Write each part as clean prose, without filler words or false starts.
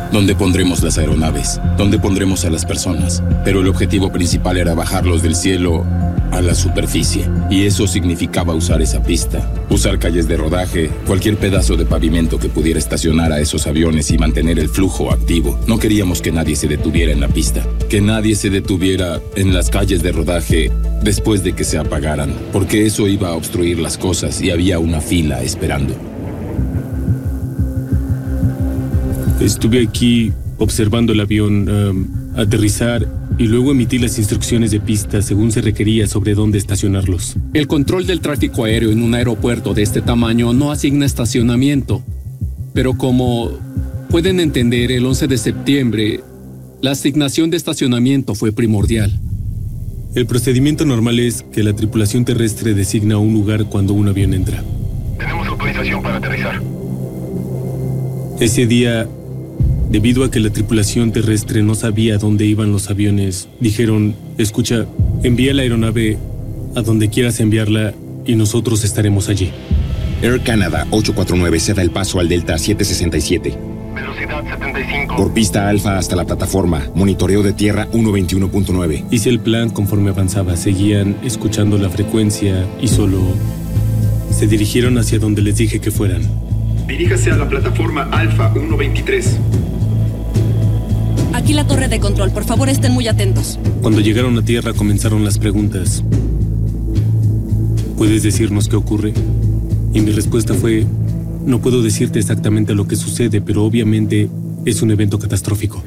¿Dónde pondremos las aeronaves? ¿Dónde pondremos a las personas? Pero el objetivo principal era bajarlos del cielo a la superficie. Y eso significaba usar esa pista, usar calles de rodaje, cualquier pedazo de pavimento que pudiera estacionar a esos aviones y mantener el flujo activo. No queríamos que nadie se detuviera en la pista, que nadie se detuviera en las calles de rodaje después de que se apagaran, porque eso iba a obstruir las cosas y había una fila esperando. Estuve aquí observando el avión aterrizar y luego emitir las instrucciones de pista según se requería sobre dónde estacionarlos. El control del tráfico aéreo en un aeropuerto de este tamaño no asigna estacionamiento. Pero como pueden entender, el 11 de septiembre, la asignación de estacionamiento fue primordial. El procedimiento normal es que la tripulación terrestre designa un lugar cuando un avión entra. Tenemos autorización para aterrizar. Ese día, debido a que la tripulación terrestre no sabía dónde iban los aviones, dijeron, escucha, envía la aeronave a donde quieras enviarla y nosotros estaremos allí. Air Canada 849 ceda el paso al Delta 767. Velocidad 75. Por pista alfa hasta la plataforma. Monitoreo de tierra 121.9. Hice el plan conforme avanzaba. Seguían escuchando la frecuencia y solo se dirigieron hacia donde les dije que fueran. Diríjase a la plataforma Alfa 123. Aquí la torre de control. Por favor, estén muy atentos. Cuando llegaron a tierra comenzaron las preguntas. ¿Puedes decirnos qué ocurre? Y mi respuesta fue, no puedo decirte exactamente lo que sucede, pero obviamente es un evento catastrófico.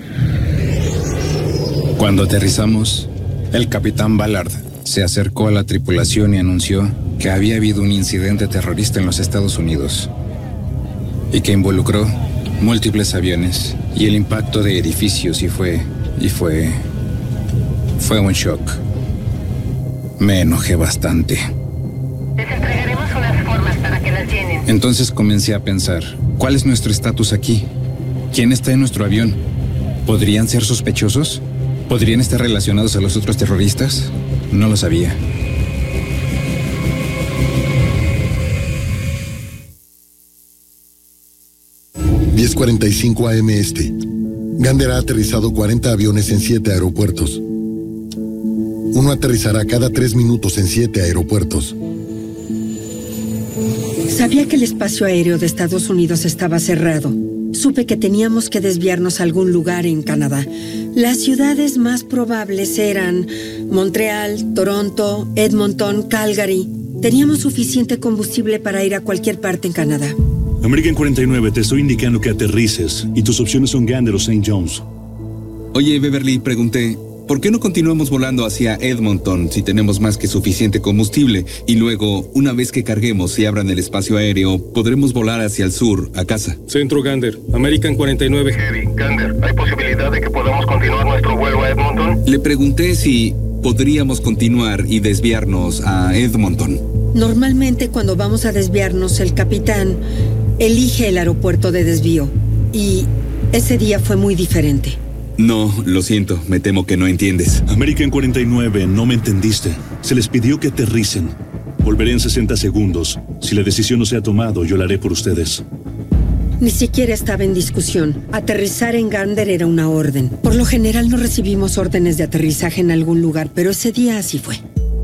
Cuando aterrizamos, el capitán Ballard se acercó a la tripulación y anunció que había habido un incidente terrorista en los Estados Unidos y que involucró múltiples aviones y el impacto de edificios y fue un shock. Me enojé bastante. Les entregaremos unas formas para que las llenen. Entonces comencé a pensar, ¿cuál es nuestro estatus aquí? ¿Quién está en nuestro avión? ¿Podrían ser sospechosos? ¿Podrían estar relacionados a los otros terroristas? No lo sabía. ...10:45 AM este. Gander ha aterrizado 40 aviones en 7 aeropuertos. Uno aterrizará cada 3 minutos en 7 aeropuertos. Sabía que el espacio aéreo de Estados Unidos estaba cerrado. Supe que teníamos que desviarnos a algún lugar en Canadá. Las ciudades más probables eran Montreal, Toronto, Edmonton, Calgary. Teníamos suficiente combustible para ir a cualquier parte en Canadá. American 49, te estoy indicando que aterrices y tus opciones son Gander o St. John's. Oye, Beverly, pregunté, ¿por qué no continuamos volando hacia Edmonton si tenemos más que suficiente combustible? Y luego, una vez que carguemos y abran el espacio aéreo, podremos volar hacia el sur, a casa. Centro Gander, American 49. Heavy, Gander, ¿hay posibilidad de que podamos continuar nuestro vuelo a Edmonton? Le pregunté si podríamos continuar y desviarnos a Edmonton. Normalmente cuando vamos a desviarnos, el capitán elige el aeropuerto de desvío. Y ese día fue muy diferente. No, lo siento, me temo que no entiendes. American 49, no me entendiste. Se les pidió que aterricen. Volveré en 60 segundos. Si la decisión no se ha tomado, yo la haré por ustedes. Ni siquiera estaba en discusión. Aterrizar en Gander era una orden. Por lo general no recibimos órdenes de aterrizaje en algún lugar, pero ese día así fue.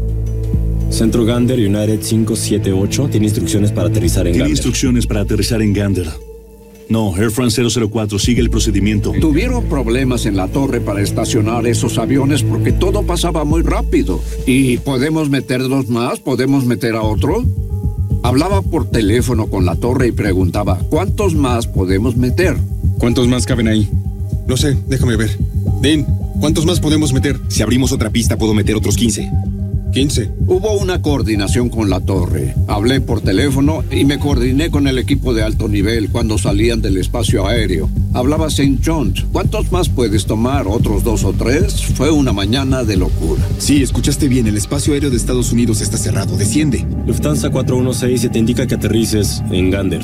Centro Gander, United 578, tiene instrucciones para aterrizar en Gander. Tiene instrucciones para aterrizar en Gander. No, Air France 004, sigue el procedimiento. Tuvieron problemas en la torre para estacionar esos aviones porque todo pasaba muy rápido. ¿Y podemos meter 2 más? ¿Podemos meter a otro? Hablaba por teléfono con la torre y preguntaba, ¿cuántos más podemos meter? ¿Cuántos más caben ahí? No sé, déjame ver. Dean, ¿cuántos más podemos meter? Si abrimos otra pista, puedo meter otros 15. 15. Hubo una coordinación con la torre. Hablé por teléfono y me coordiné con el equipo de alto nivel cuando salían del espacio aéreo. Hablaba St. John's. ¿Cuántos más puedes tomar? ¿Otros 2 o 3? Fue una mañana de locura. Sí, escuchaste bien. El espacio aéreo de Estados Unidos está cerrado. Desciende. Lufthansa 416 se te indica que aterrices en Gander.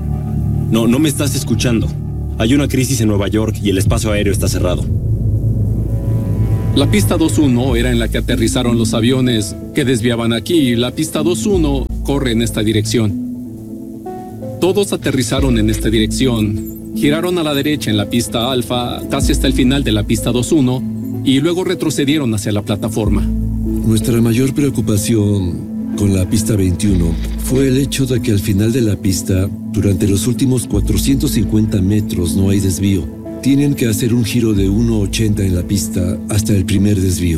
No me estás escuchando. Hay una crisis en Nueva York y el espacio aéreo está cerrado. La pista 2-1 era en la que aterrizaron los aviones que desviaban aquí. La pista 2-1 corre en esta dirección. Todos aterrizaron en esta dirección Giraron a la derecha en la pista Alfa, casi hasta el final de la pista 2-1, y luego retrocedieron hacia la plataforma. Nuestra mayor preocupación con la pista 21 fue el hecho de que al final de la pista, durante los últimos 450 metros no hay desvío. Tienen que hacer un giro de 1.80 en la pista hasta el primer desvío.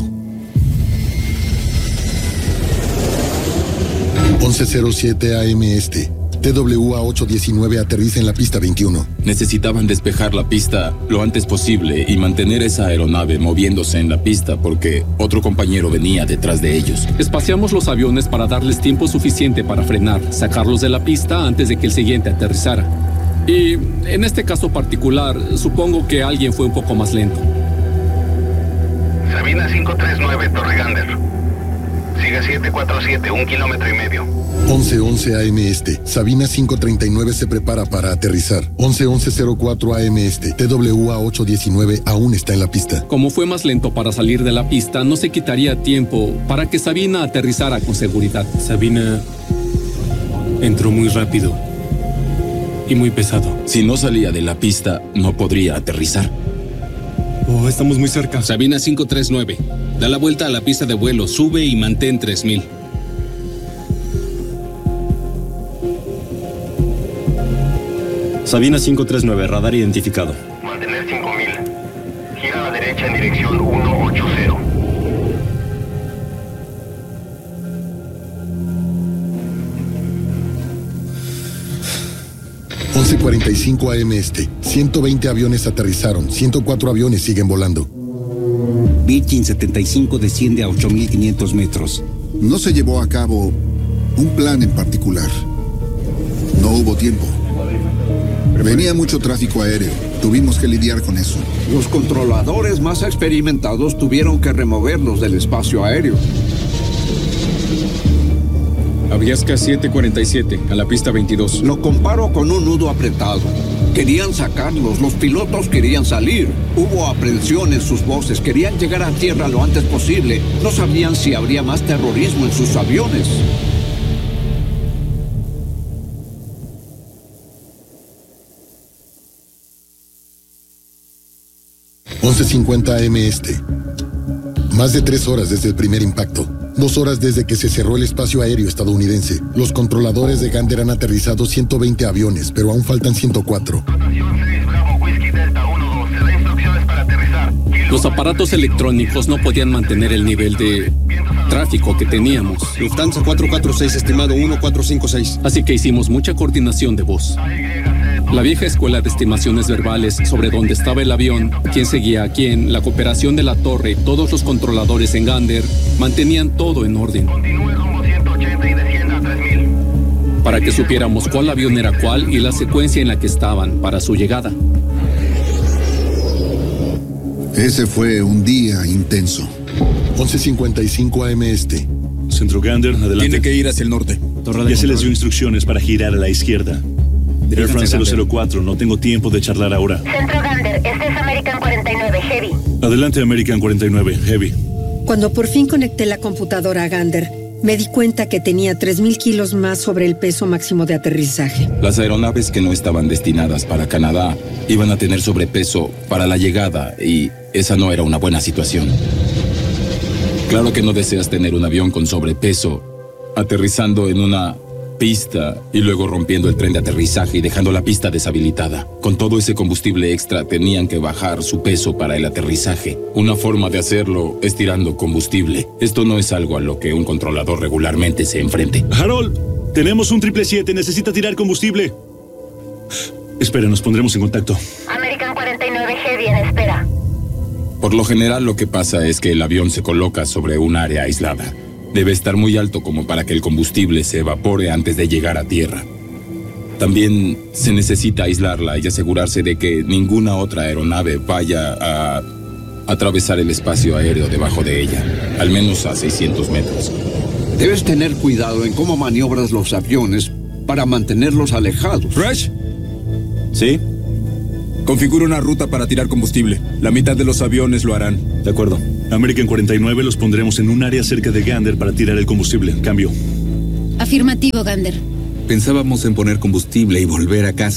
11:07 AM este. TWA 819 aterriza en la pista 21. Necesitaban despejar la pista lo antes posible y mantener esa aeronave moviéndose en la pista porque otro compañero venía detrás de ellos. Espaciamos los aviones para darles tiempo suficiente para frenar, sacarlos de la pista antes de que el siguiente aterrizara. Y en este caso particular, supongo que alguien fue un poco más lento. Sabina 539, Torre Gander. Sigue 747, 1,5 kilómetros. 11:11 AM este. Sabina 539 se prepara para aterrizar. 11:04 AM este. TWA 819 aún está en la pista. Como fue más lento para salir de la pista, no se quitaría tiempo para que Sabina aterrizara con seguridad. Sabina entró muy rápido y muy pesado. Si no salía de la pista, no podría aterrizar. Oh, estamos muy cerca. Sabina 539. Da la vuelta a la pista de vuelo, sube y mantén 3000. Sabina 539, radar identificado. Mantener 5000. Gira a la derecha en dirección 180. (11:45 AM este). 120 aviones aterrizaron, 104 aviones siguen volando. Virgin 75 desciende a 8.500 metros. No se llevó a cabo un plan en particular. No hubo tiempo. Venía mucho tráfico aéreo. Tuvimos que lidiar con eso. Los controladores más experimentados tuvieron que removerlos del espacio aéreo. Aviasca 747, a la pista 22. Lo comparo con un nudo apretado. Querían sacarlos, los pilotos querían salir. Hubo aprensión en sus voces, querían llegar a tierra lo antes posible. No sabían si habría más terrorismo en sus aviones. (11:50 AM este). Más de 3 horas desde el primer impacto. 2 horas desde que se cerró el espacio aéreo estadounidense. Los controladores de Gander han aterrizado 120 aviones, pero aún faltan 104. Los aparatos electrónicos no podían mantener el nivel de tráfico que teníamos. Lufthansa 446, estimado 1456. Así que hicimos mucha coordinación de voz. La vieja escuela de estimaciones verbales sobre dónde estaba el avión, quién seguía a quién, la cooperación de la torre, todos los controladores en Gander, mantenían todo en orden. Continúe rumbo 180 y descienda a 3000. Para que supiéramos cuál avión era cuál y la secuencia en la que estaban para su llegada. Ese fue un día intenso. 11:55 AM este. Centro Gander, adelante. Tiene que ir hacia el norte. Ya se les dio instrucciones para girar a la izquierda. Air France 004, no tengo tiempo de charlar ahora. Centro Gander, este es American 49, Heavy. Adelante, American 49, Heavy. Cuando por fin conecté la computadora a Gander, me di cuenta que tenía 3.000 kilos más sobre el peso máximo de aterrizaje. Las aeronaves que no estaban destinadas para Canadá iban a tener sobrepeso para la llegada y esa no era una buena situación. Claro que no deseas tener un avión con sobrepeso aterrizando en una pista y luego rompiendo el tren de aterrizaje y dejando la pista deshabilitada. Con todo ese combustible extra tenían que bajar su peso para el aterrizaje. Una forma de hacerlo es tirando combustible. Esto no es algo a lo que un controlador regularmente se enfrente. Harold, tenemos un 777, necesita tirar combustible. Espera, nos pondremos en contacto. American 49, Heavy en espera. Por lo general lo que pasa es que el avión se coloca sobre un área aislada. Debe estar muy alto como para que el combustible se evapore antes de llegar a tierra. También se necesita aislarla y asegurarse de que ninguna otra aeronave vaya a atravesar el espacio aéreo debajo de ella, al menos a 600 metros. Debes tener cuidado en cómo maniobras los aviones para mantenerlos alejados. ¿Fresh? ¿Sí? Configura una ruta para tirar combustible. La mitad de los aviones lo harán. De acuerdo. American 49 los pondremos en un área cerca de Gander para tirar el combustible. Cambio. Afirmativo, Gander. Pensábamos en poner combustible y volver a casa.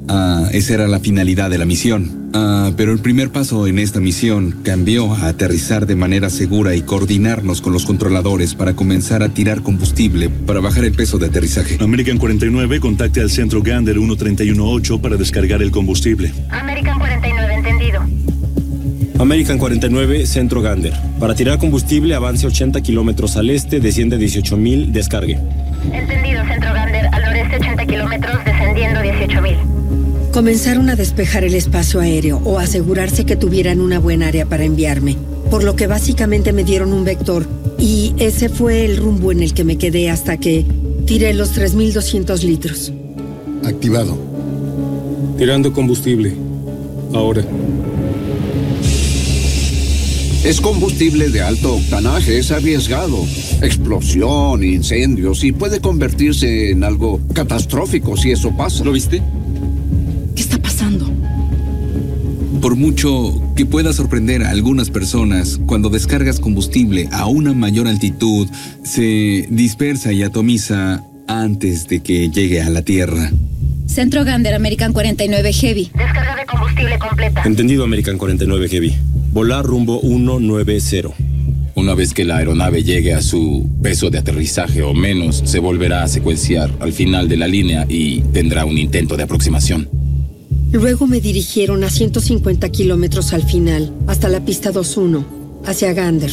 Esa era la finalidad de la misión. Pero el primer paso en esta misión cambió a aterrizar de manera segura y coordinarnos con los controladores para comenzar a tirar combustible para bajar el peso de aterrizaje. American 49, contacte al centro Gander 1318 para descargar el combustible. American 49, entendido. American 49, centro Gander. Para tirar combustible, avance 80 kilómetros al este, desciende 18.000, descargue. Entendido, centro Gander. Al noreste 80 kilómetros, descendiendo 18.000. Comenzaron a despejar el espacio aéreo o asegurarse que tuvieran una buena área para enviarme, por lo que básicamente me dieron un vector y ese fue el rumbo en el que me quedé hasta que tiré los 3.200 litros. Activado. Tirando combustible. Ahora. Es combustible de alto octanaje, es arriesgado. Explosión, incendios y puede convertirse en algo catastrófico si eso pasa. ¿Lo viste? ¿Qué está pasando? Por mucho que pueda sorprender a algunas personas, cuando descargas combustible a una mayor altitud, se dispersa y atomiza antes de que llegue a la Tierra. Centro Gander, American 49 Heavy. Descarga de combustible completa. Entendido, American 49 Heavy. Volar rumbo 190. Una vez que la aeronave llegue a su peso de aterrizaje o menos, se volverá a secuenciar al final de la línea y tendrá un intento de aproximación. Luego me dirigieron a 150 kilómetros al final, hasta la pista 21, hacia Gander.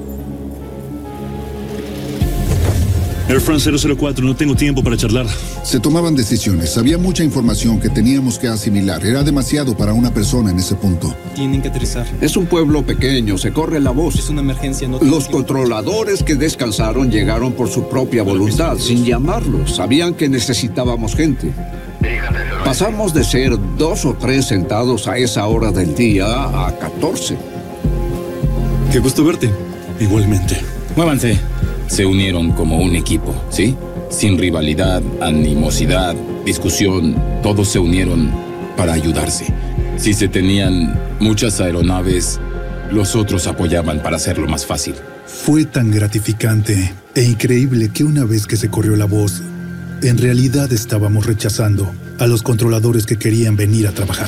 Air France 004, no tengo tiempo para charlar. Se tomaban decisiones. Había mucha información que teníamos que asimilar. Era demasiado para una persona en ese punto. Tienen que aterrizar. Es un pueblo pequeño, se corre la voz. Es una emergencia. No Los controladores que descansaron llegaron por su propia voluntad, sin llamarlos. Sabían que necesitábamos gente. Pasamos de ser 2 o 3 sentados a esa hora del día a 14. Qué gusto verte. Igualmente. Muévanse. Se unieron como un equipo, ¿sí? Sin rivalidad, animosidad, discusión, todos se unieron para ayudarse. Si se tenían muchas aeronaves, los otros apoyaban para hacerlo más fácil. Fue tan gratificante e increíble que una vez que se corrió la voz, en realidad estábamos rechazando a los controladores que querían venir a trabajar.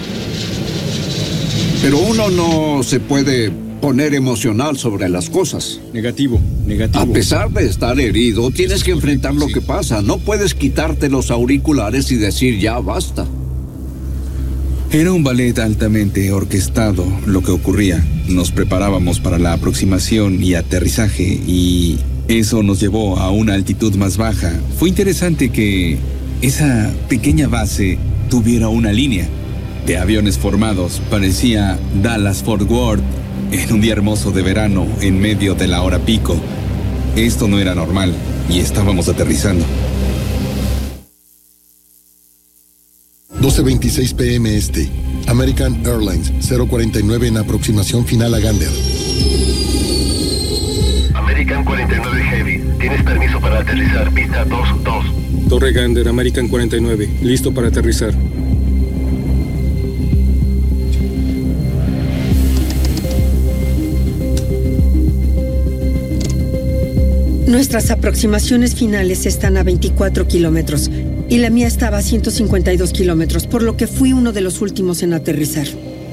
Pero uno no se puede poner emocional sobre las cosas. Negativo. A pesar de estar herido, tienes que enfrentar lo que pasa. No puedes quitarte los auriculares y decir ya basta. Era un ballet altamente orquestado lo que ocurría. Nos preparábamos para la aproximación y aterrizaje y eso nos llevó a una altitud más baja. Fue interesante que esa pequeña base tuviera una línea de aviones formados. Parecía Dallas-Fort Worth en un día hermoso de verano en medio de la hora pico. Esto no era normal y estábamos aterrizando. 12:26 p.m. este. American Airlines 049 en aproximación final a Gander. American 49 Heavy. Tienes permiso para aterrizar pista 22. Torre Gander, American 49. Listo para aterrizar. Nuestras aproximaciones finales están a 24 kilómetros y la mía estaba a 152 kilómetros, por lo que fui uno de los últimos en aterrizar.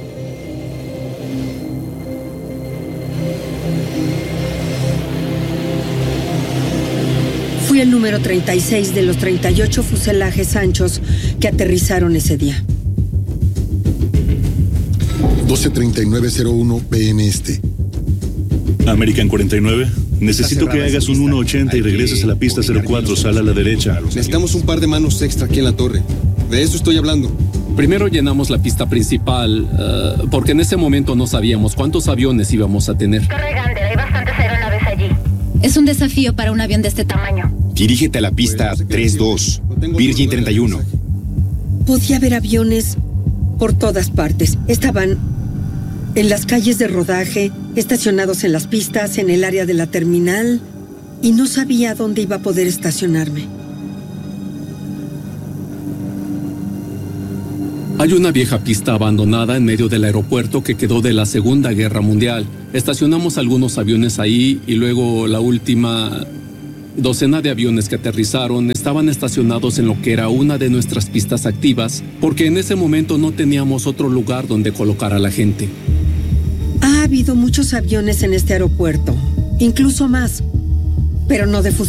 Fui el número 36 de los 38 fuselajes anchos que aterrizaron ese día. 12:39:01 p.m. este. American 49, necesito que hagas un 180 y regreses a la pista 04, sal a la derecha. Necesitamos un par de manos extra aquí en la torre. De eso estoy hablando. Primero llenamos la pista principal, porque en ese momento no sabíamos cuántos aviones íbamos a tener. Torre Gander, hay bastantes aeronaves allí. Es un desafío para un avión de este tamaño. Dirígete a la pista 32, Virgin 31. Podía ver aviones por todas partes. Estaban en las calles de rodaje, estacionados en las pistas, en el área de la terminal, y no sabía dónde iba a poder estacionarme. Hay una vieja pista abandonada en medio del aeropuerto que quedó de la Segunda Guerra Mundial. Estacionamos algunos aviones ahí y luego la última docena de aviones que aterrizaron estaban estacionados en lo que era una de nuestras pistas activas, porque en ese momento no teníamos otro lugar donde colocar a la gente. Ha habido muchos aviones en este aeropuerto, incluso más, pero no de